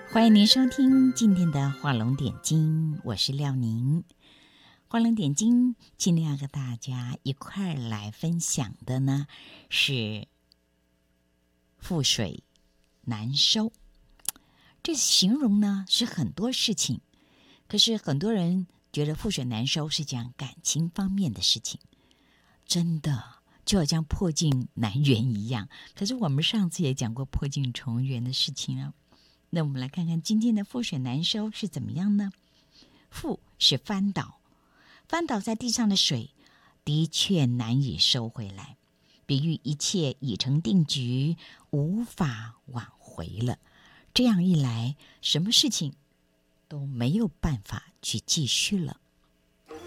欢迎您收听今天的画龙点睛，我是廖宁。画龙点睛今天要和大家一块来分享的呢是覆水难收。这形容呢是很多事情，可是很多人觉得覆水难收是讲感情方面的事情，真的就好像破镜难圆一样。可是我们上次也讲过破镜重圆的事情啊。那我们来看看今天的覆水难收是怎么样呢？覆是翻倒，翻倒在地上的水的确难以收回来，比喻一切已成定局，无法挽回了。这样一来，什么事情都没有办法去继续了。